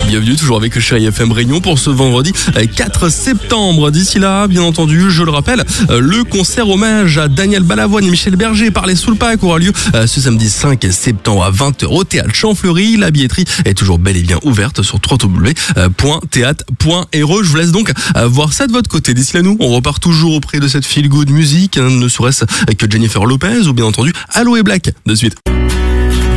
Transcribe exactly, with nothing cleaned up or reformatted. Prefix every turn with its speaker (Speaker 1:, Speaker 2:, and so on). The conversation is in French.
Speaker 1: Bienvenue toujours avec Chérie F M Réunion pour ce vendredi quatre septembre. D'ici là, bien entendu, je le rappelle, le concert hommage à Daniel Balavoine et Michel Berger par les Soulpack aura lieu ce samedi cinq septembre à vingt heures au Théâtre Champfleury. La billetterie est toujours bel et bien ouverte sur w w w point théâtre point r e. Je vous laisse donc voir ça de votre côté. D'ici là, nous, on repart toujours auprès de cette feel good musique, hein, ne serait-ce que Jennifer Lopez ou bien entendu Aloe Black de suite.